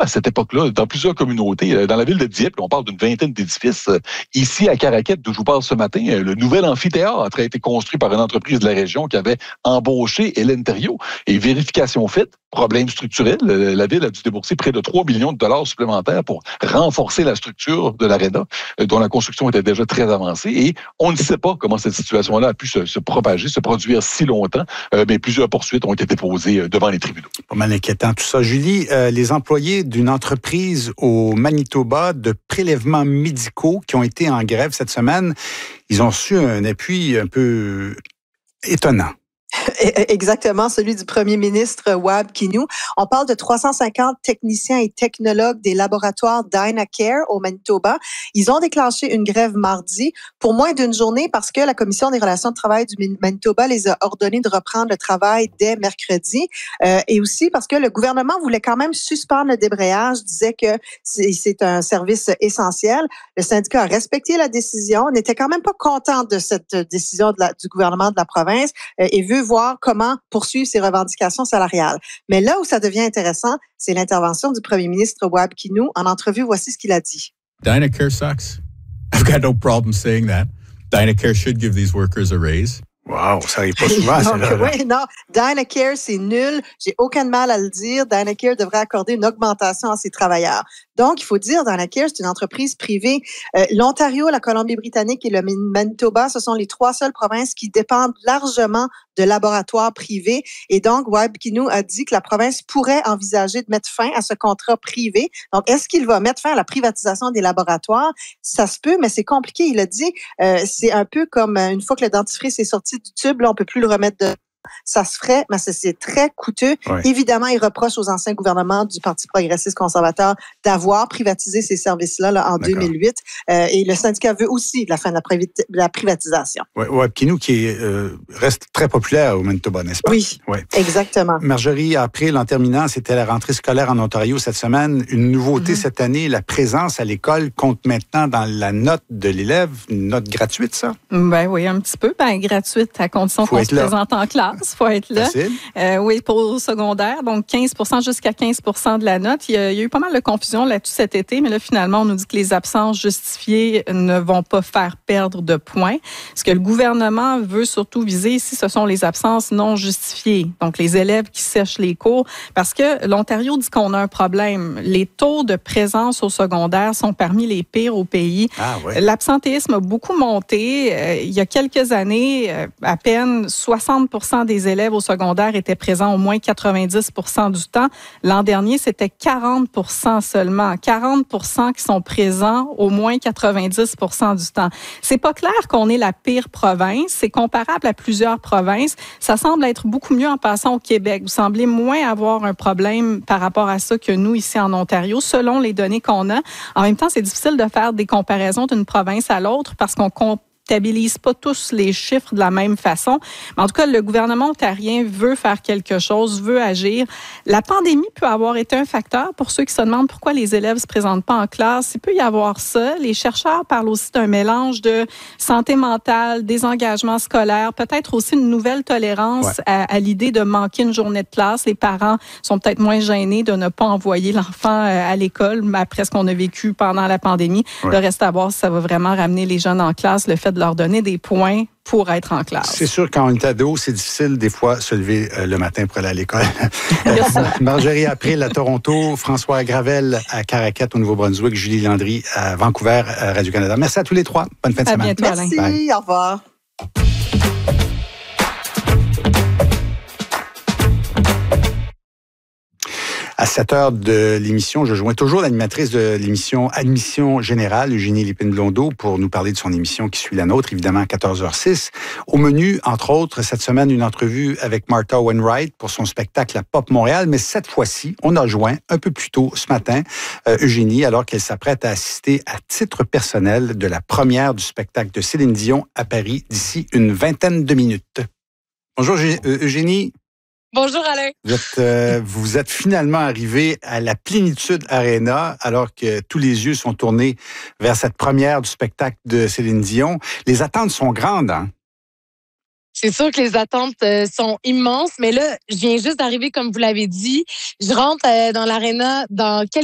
à cette époque-là dans plusieurs communautés. Dans la ville de Dieppe, on parle d'une vingtaine d'édifices. Ici, à Caraquette, d'où je vous parle ce matin, le nouvel amphithéâtre a été construit par une entreprise de la région qui avait embauché Hélène Thériault. Et vérification faite, problème structurel, la ville a dû débourser près de 3 millions de dollars supplémentaires pour renforcer la structure de l'aréna, dont la construction était déjà très avancée. Et on ne sait pas comment cette situation-là a pu se propager, se produire si longtemps, mais plusieurs poursuites ont été déposées devant les tribunaux. Pas mal inquiétant tout ça. Julie, les employés d'une entreprise au Manitoba de prélèvements médicaux qui ont été en grève cette semaine, ils ont reçu un appui un peu étonnant. Exactement, celui du premier ministre Wab Kinew. On parle de 350 techniciens et technologues des laboratoires Dynacare au Manitoba. Ils ont déclenché une grève mardi pour moins d'une journée parce que la Commission des relations de travail du Manitoba les a ordonnés de reprendre le travail dès mercredi. Et aussi parce que le gouvernement voulait quand même suspendre le débrayage, disait que c'est un service essentiel. Le syndicat a respecté la décision, n'était quand même pas content de cette décision du gouvernement de la province et veut voir comment poursuivre ses revendications salariales. Mais là où ça devient intéressant, c'est l'intervention du premier ministre Wab Kinew. En entrevue, voici ce qu'il a dit. Dynacare sucks. I've got no problem saying that. Dynacare should give these workers a raise. Wow, ça arrive pas souvent, c'est oui, non, Dynacare, c'est nul. J'ai aucun mal à le dire. Dynacare devrait accorder une augmentation à ses travailleurs. Donc, il faut dire, Dynacare, c'est une entreprise privée. L'Ontario, la Colombie-Britannique et le Manitoba, ce sont les 3 seules provinces qui dépendent largement de laboratoires privés. Et donc, Wab Kinew a dit que la province pourrait envisager de mettre fin à ce contrat privé. Donc, est-ce qu'il va mettre fin à la privatisation des laboratoires? Ça se peut, mais c'est compliqué. Il a dit, c'est un peu comme une fois que le dentifrice est sorti du tube, là, on peut plus le remettre de... Ça se ferait, mais c'est très coûteux. Oui. Évidemment, il reproche aux anciens gouvernements du Parti progressiste conservateur d'avoir privatisé ces services-là en 2008. Et le syndicat veut aussi la fin de la privatisation. Oui, Wab Kinew qui reste très populaire au Manitoba, n'est-ce pas? Oui, exactement. Marjorie April, en terminant, c'était la rentrée scolaire en Ontario cette semaine. Une nouveauté cette année, la présence à l'école compte maintenant dans la note de l'élève, une note gratuite, ça? Ben oui, un petit peu. Ben gratuite à condition qu'on se présente en classe. Il faut être là. Oui, pour le secondaire. Donc, 15% jusqu'à 15% de la note. Il y a eu pas mal de confusion là-dessus cet été, mais là, finalement, on nous dit que les absences justifiées ne vont pas faire perdre de points. Ce que le gouvernement veut surtout viser ici, ce sont les absences non justifiées. Donc, les élèves qui sèchent les cours. Parce que l'Ontario dit qu'on a un problème. Les taux de présence au secondaire sont parmi les pires au pays. Ah, ouais. L'absentéisme a beaucoup monté. Il y a quelques années, à peine 60% des élèves au secondaire étaient présents au moins 90% du temps. L'an dernier, c'était 40% seulement. 40% qui sont présents au moins 90% du temps. C'est pas clair qu'on est la pire province. C'est comparable à plusieurs provinces. Ça semble être beaucoup mieux en passant au Québec. Vous semblez moins avoir un problème par rapport à ça que nous ici en Ontario, selon les données qu'on a. En même temps, c'est difficile de faire des comparaisons d'une province à l'autre parce qu'on comptabilise pas tous les chiffres de la même façon. Mais en tout cas, le gouvernement ontarien veut faire quelque chose, veut agir. La pandémie peut avoir été un facteur pour ceux qui se demandent pourquoi les élèves se présentent pas en classe. Il peut y avoir ça. Les chercheurs parlent aussi d'un mélange de santé mentale, désengagement scolaire, peut-être aussi une nouvelle tolérance à l'idée de manquer une journée de classe. Les parents sont peut-être moins gênés de ne pas envoyer l'enfant à l'école après ce qu'on a vécu pendant la pandémie. Le reste à voir si ça va vraiment ramener les jeunes en classe, le fait de leur donner des points pour être en classe. C'est sûr, quand on est ado, c'est difficile des fois se lever le matin pour aller à l'école. Marjorie April à Toronto, François Gravel à Caraquette au Nouveau-Brunswick, Julie Landry à Vancouver, à Radio-Canada. Merci à tous les 3. Bonne fin de semaine. Bientôt, Merci, Alain. Au revoir. À 7 heures de l'émission, je joins toujours l'animatrice de l'émission Admission Générale, Eugénie Lépine-Blondeau, pour nous parler de son émission qui suit la nôtre, évidemment à 14h06. Au menu, entre autres, cette semaine, une entrevue avec Martha Wainwright pour son spectacle à Pop Montréal. Mais cette fois-ci, on a joint un peu plus tôt ce matin Eugénie, alors qu'elle s'apprête à assister à titre personnel de la première du spectacle de Céline Dion à Paris d'ici une vingtaine de minutes. Bonjour Eugénie. Bonjour Alain. Vous êtes finalement arrivé à la Plénitude Arena alors que tous les yeux sont tournés vers cette première du spectacle de Céline Dion. Les attentes sont grandes, hein? C'est sûr que les attentes sont immenses, mais là, je viens juste d'arriver, comme vous l'avez dit. Je rentre dans l'aréna dans quelques